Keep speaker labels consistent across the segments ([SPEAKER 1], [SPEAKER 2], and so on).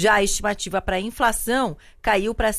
[SPEAKER 1] Já a estimativa para a inflação caiu para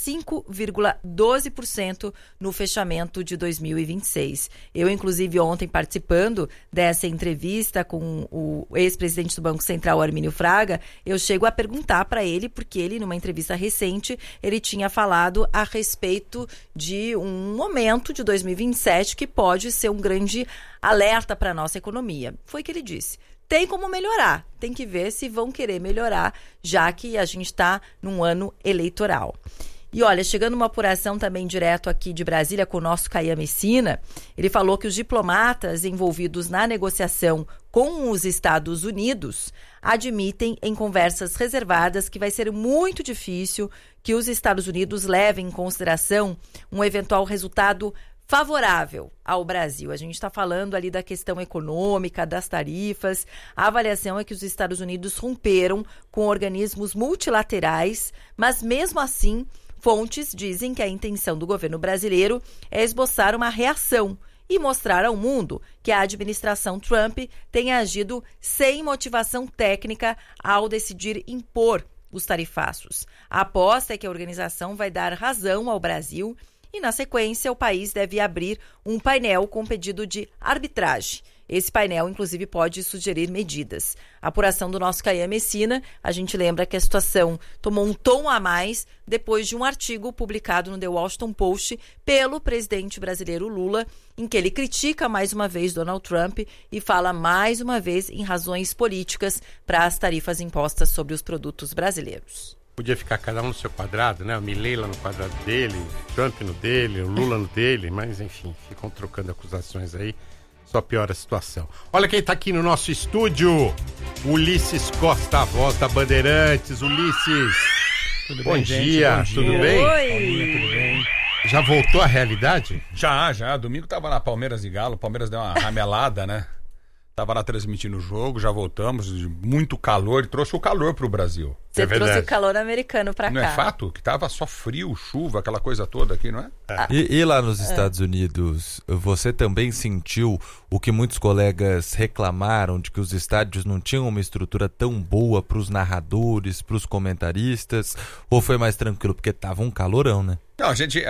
[SPEAKER 1] 5,12% no fechamento de 2026. Eu, inclusive, ontem participando dessa entrevista com o ex-presidente do Banco Central, Armínio Fraga, eu chego a perguntar para ele, porque ele, numa entrevista recente, ele tinha falado a respeito de um momento de 2027 que pode ser um grande alerta para a nossa economia. Foi o que ele disse. Tem como melhorar, tem que ver se vão querer melhorar, já que a gente está num ano eleitoral. E olha, chegando uma apuração também direto aqui de Brasília com o nosso Caian Messina, ele falou que os diplomatas envolvidos na negociação com os Estados Unidos admitem em conversas reservadas que vai ser muito difícil que os Estados Unidos levem em consideração um eventual resultado favorável ao Brasil. A gente está falando ali da questão econômica, das tarifas. A avaliação é que os Estados Unidos romperam com organismos multilaterais, mas mesmo assim, fontes dizem que a intenção do governo brasileiro é esboçar uma reação e mostrar ao mundo que a administração Trump tem agido sem motivação técnica ao decidir impor os tarifaços. A aposta é que a organização vai dar razão ao Brasil e, na sequência, o país deve abrir um painel com pedido de arbitragem. Esse painel, inclusive, pode sugerir medidas. A apuração do nosso Caian Messina, a gente lembra que a situação tomou um tom a mais depois de um artigo publicado no The Washington Post pelo presidente brasileiro Lula, em que ele critica mais uma vez Donald Trump e fala mais uma vez em razões políticas para as tarifas impostas sobre os produtos brasileiros.
[SPEAKER 2] Podia ficar cada um no seu quadrado, né? O Milei lá no quadrado dele, o Trump no dele, o Lula no dele, mas enfim, ficam trocando acusações aí, só piora a situação. Olha quem tá aqui no nosso estúdio, Ulisses Costa, a voz da Bandeirantes. Ulisses,
[SPEAKER 3] tudo
[SPEAKER 2] bom
[SPEAKER 3] bem,
[SPEAKER 2] dia,
[SPEAKER 3] gente?
[SPEAKER 2] Tudo bem?
[SPEAKER 1] Oi!
[SPEAKER 3] Tudo bem?
[SPEAKER 2] Já voltou à realidade?
[SPEAKER 3] Já. Domingo tava na Palmeiras e Galo, o Palmeiras deu uma ramelada, né? Tava lá transmitindo o jogo, já voltamos, muito calor, e trouxe o calor pro Brasil.
[SPEAKER 1] Você trouxe o calor americano pra cá.
[SPEAKER 3] Não é fato? Que tava só frio, chuva, aquela coisa toda aqui, não é?
[SPEAKER 4] E lá nos Estados Unidos, você também sentiu o que muitos colegas reclamaram, de que os estádios não tinham uma estrutura tão boa pros narradores, pros comentaristas, ou foi mais tranquilo, porque tava um calorão, né?
[SPEAKER 3] Não, a gente,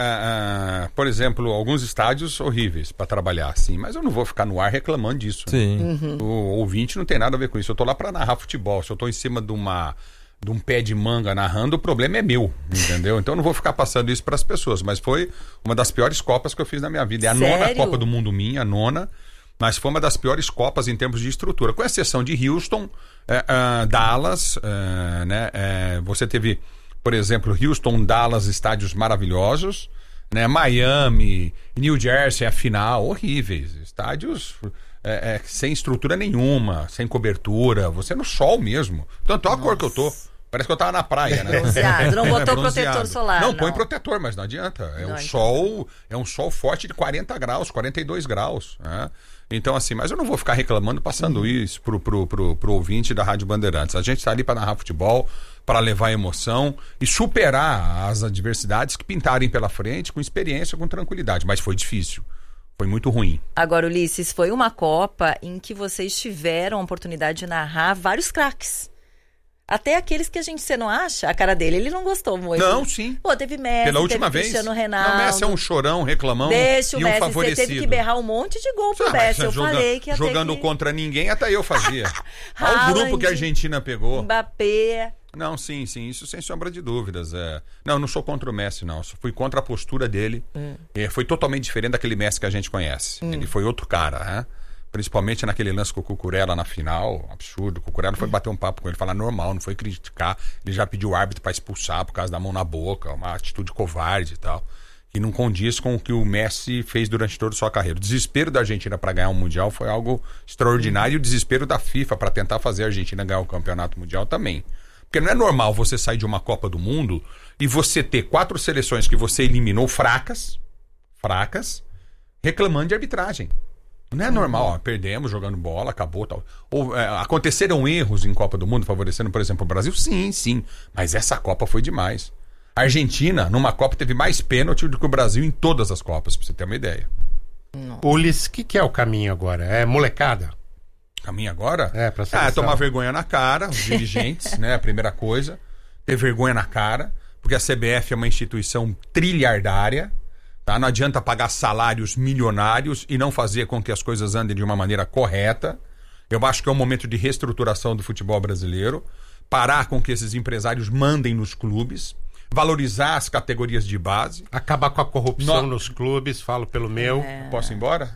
[SPEAKER 3] por exemplo, alguns estádios horríveis para trabalhar, assim, mas eu não vou ficar no ar reclamando disso.
[SPEAKER 4] Sim.
[SPEAKER 3] Né? O ouvinte não tem nada a ver com isso. Eu tô lá para narrar futebol. Se eu tô em cima de um pé de manga narrando, o problema é meu, entendeu? Então eu não vou ficar passando isso para as pessoas, mas foi uma das piores Copas que eu fiz na minha vida. É a nona Copa do Mundo minha, a nona, mas foi uma das piores Copas em termos de estrutura, com exceção de Houston, Dallas, né? Você teve, por exemplo, Houston, Dallas, estádios maravilhosos, né? Miami, New Jersey, a final, horríveis, estádios sem estrutura nenhuma, sem cobertura, você no sol mesmo. Tanto a cor que eu tô. Parece que eu tava na praia, né?
[SPEAKER 1] Bronzeado, não botou protetor solar.
[SPEAKER 3] Não, põe protetor, mas não adianta. É um sol forte de 40 graus, 42 graus. Né? Então, assim, mas eu não vou ficar reclamando, passando isso pro ouvinte da Rádio Bandeirantes. A gente está ali para narrar futebol, para levar emoção e superar as adversidades que pintarem pela frente com experiência, com tranquilidade. Mas foi difícil. Foi muito ruim.
[SPEAKER 1] Agora, Ulisses, foi uma Copa em que vocês tiveram a oportunidade de narrar vários craques. Até aqueles que você não acha, a cara dele, ele não gostou muito.
[SPEAKER 3] Não, sim.
[SPEAKER 1] Pô, teve Messi,
[SPEAKER 3] pela última
[SPEAKER 1] teve
[SPEAKER 3] vez.
[SPEAKER 1] Cristiano Ronaldo.
[SPEAKER 3] Não, Messi é um chorão, reclamão
[SPEAKER 1] Deixa o
[SPEAKER 3] e
[SPEAKER 1] Messi,
[SPEAKER 3] um favorecido.
[SPEAKER 1] você teve que berrar um monte de gol pro Messi. Eu falei que ia
[SPEAKER 3] jogando
[SPEAKER 1] ter que...
[SPEAKER 3] contra ninguém, até eu fazia. Olha o grupo que a Argentina pegou.
[SPEAKER 1] Mbappé.
[SPEAKER 3] Não, sim, isso sem sombra de dúvidas. Não, eu não sou contra o Messi, não. Eu fui contra a postura dele. Foi totalmente diferente daquele Messi que a gente conhece. Ele foi outro cara, né? Principalmente naquele lance com o Cucurella na final, absurdo. O Cucurella foi bater um papo com ele, falar normal, não foi criticar. Ele já pediu o árbitro para expulsar por causa da mão na boca, uma atitude covarde e tal. Que não condiz com o que o Messi fez durante toda a sua carreira. O desespero da Argentina para ganhar um Mundial foi algo extraordinário e o desespero da FIFA para tentar fazer a Argentina ganhar o Campeonato Mundial também. Porque não é normal você sair de uma Copa do Mundo e você ter 4 seleções que você eliminou fracas, reclamando de arbitragem. Não é normal, perdemos jogando bola, acabou tal. Aconteceram erros em Copa do Mundo favorecendo, por exemplo, o Brasil? Sim. Mas essa Copa foi demais. A Argentina, numa Copa, teve mais pênalti do que o Brasil em todas as Copas, pra você ter uma ideia.
[SPEAKER 2] Ulisses, o que é o caminho agora? É molecada?
[SPEAKER 3] Caminho agora?
[SPEAKER 2] Pra seleção.
[SPEAKER 3] Tomar vergonha na cara, os dirigentes, né? A primeira coisa. ter vergonha na cara, porque a CBF é uma instituição trilhardária, tá? Não adianta pagar salários milionários e não fazer com que as coisas andem de uma maneira correta. Eu acho que é um momento de reestruturação do futebol brasileiro, parar com que esses empresários mandem nos clubes, valorizar as categorias de base.
[SPEAKER 2] Acabar com a corrupção nos clubes, falo pelo meu.
[SPEAKER 3] Posso ir embora?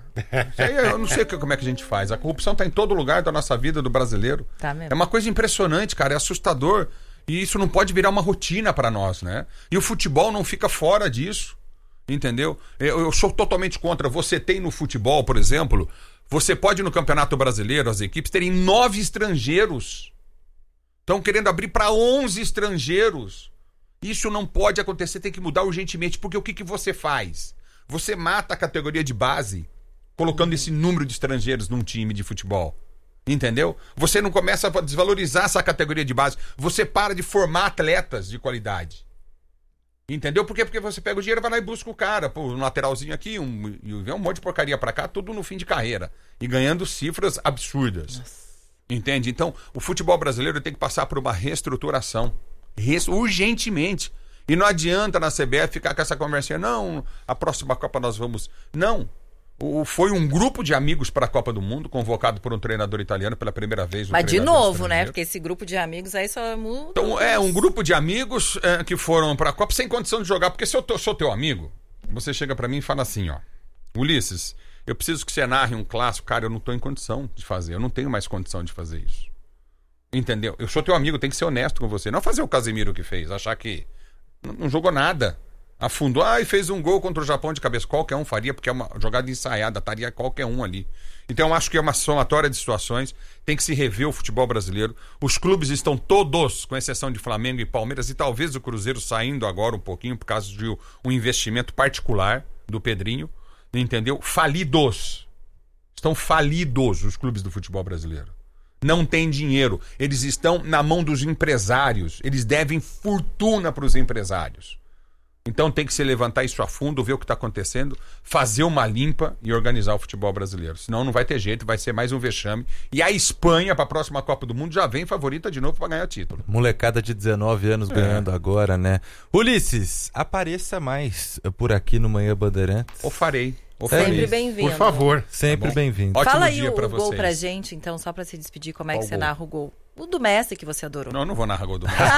[SPEAKER 3] Eu não sei como é que a gente faz. A corrupção está em todo lugar da nossa vida, do brasileiro.
[SPEAKER 1] Tá mesmo.
[SPEAKER 3] É uma coisa impressionante, cara, é assustador. E isso não pode virar uma rotina para nós, né? E o futebol não fica fora disso, entendeu? Eu sou totalmente contra. Você tem no futebol, por exemplo, você pode no Campeonato Brasileiro, as equipes terem 9 estrangeiros. Estão querendo abrir para 11 estrangeiros. Isso não pode acontecer, tem que mudar urgentemente, porque o que você faz? Você mata a categoria de base colocando esse número de estrangeiros num time de futebol. Entendeu? Você não começa a desvalorizar essa categoria de base. Você para de formar atletas de qualidade. Entendeu? Por quê? Porque você pega o dinheiro, vai lá e busca o cara. Pô, um lateralzinho aqui, vem um monte de porcaria pra cá, tudo no fim de carreira. E ganhando cifras absurdas. Nossa. Entende? Então, o futebol brasileiro tem que passar por uma reestruturação. Urgentemente. E não adianta na CBF ficar com essa conversinha. Não, a próxima Copa nós vamos... Não. Foi um grupo de amigos para a Copa do Mundo, convocado por um treinador italiano pela primeira vez.
[SPEAKER 1] Mas de novo, né? Porque esse grupo de amigos aí só muda.
[SPEAKER 3] Então, um grupo de amigos que foram para a Copa sem condição de jogar. Porque se eu sou teu amigo, você chega para mim e fala assim, ó. Ulisses, eu preciso que você narre um clássico. Cara, eu não estou em condição de fazer. Eu não tenho mais condição de fazer isso. Entendeu? Eu sou teu amigo, tem que ser honesto com você. Não fazer o Casemiro que fez, achar que não jogou nada. Afundou, e fez um gol contra o Japão de cabeça. Qualquer um faria, porque é uma jogada ensaiada, estaria qualquer um ali. Então eu acho que é uma somatória de situações. Tem que se rever o futebol brasileiro. Os clubes estão todos, com exceção de Flamengo e Palmeiras, e talvez o Cruzeiro saindo agora um pouquinho por causa de um investimento particular do Pedrinho, entendeu? Falidos. Estão falidos os clubes do futebol brasileiro. Não tem dinheiro. Eles estão na mão dos empresários. Eles devem fortuna para os empresários. Então tem que se levantar isso a fundo, ver o que está acontecendo, fazer uma limpa e organizar o futebol brasileiro. Senão não vai ter jeito, vai ser mais um vexame. E a Espanha, para a próxima Copa do Mundo, já vem favorita de novo para ganhar título.
[SPEAKER 4] Molecada de 19 anos ganhando agora, né? Ulisses, apareça mais por aqui no Manhã Bandeirantes.
[SPEAKER 3] Ou farei.
[SPEAKER 1] Sempre bem-vindo.
[SPEAKER 2] Por favor.
[SPEAKER 4] Sempre bem-vindo.
[SPEAKER 1] Fala aí o gol pra gente, então, só pra se despedir, como é que você narra o gol? O do Messi que você adorou.
[SPEAKER 3] Não, eu não vou narrar gol do Messi.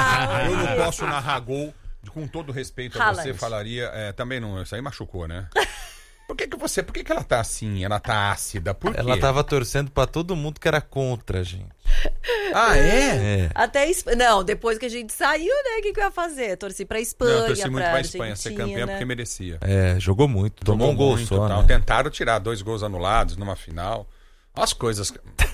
[SPEAKER 3] Eu não posso narrar gol, com todo respeito a você, falaria... também não, isso aí machucou, né? Por que ela tá assim? Ela tá ácida? Por quê?
[SPEAKER 4] Ela tava torcendo pra todo mundo que era contra, gente.
[SPEAKER 3] Ah, é?
[SPEAKER 1] Até não, depois que a gente saiu, né? O que eu ia fazer? Torci pra Espanha,
[SPEAKER 3] não, eu torci muito pra Espanha ser campeã porque merecia.
[SPEAKER 4] Jogou muito. Tomou um gol só, né?
[SPEAKER 3] Tentaram tirar 2 gols anulados numa final. As coisas...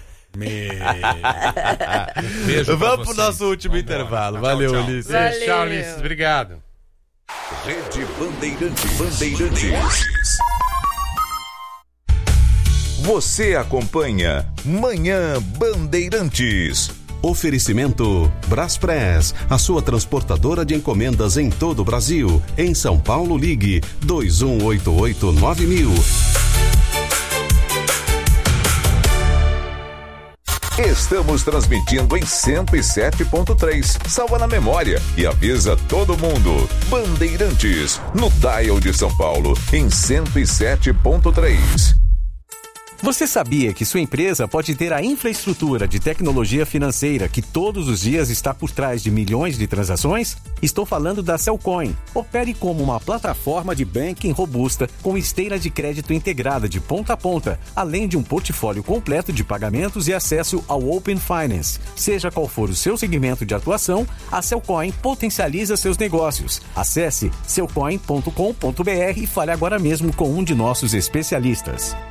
[SPEAKER 4] Beijo. Vamos pro nosso último intervalo. Valeu, Ulisses.
[SPEAKER 2] Valeu. Tchau, Ulisses. Obrigado.
[SPEAKER 5] Rede Bandeirantes. Você acompanha Manhã Bandeirantes. Oferecimento Braspress, a sua transportadora de encomendas em todo o Brasil. Em São Paulo, ligue 2188-9000. Estamos transmitindo em 107.3. Salva na memória e avisa todo mundo. Bandeirantes, no dial de São Paulo, em 107.3.
[SPEAKER 6] Você sabia que sua empresa pode ter a infraestrutura de tecnologia financeira que todos os dias está por trás de milhões de transações? Estou falando da Cellcoin. Opere como uma plataforma de banking robusta com esteira de crédito integrada de ponta a ponta, além de um portfólio completo de pagamentos e acesso ao Open Finance. Seja qual for o seu segmento de atuação, a Cellcoin potencializa seus negócios. Acesse cellcoin.com.br e fale agora mesmo com um de nossos especialistas.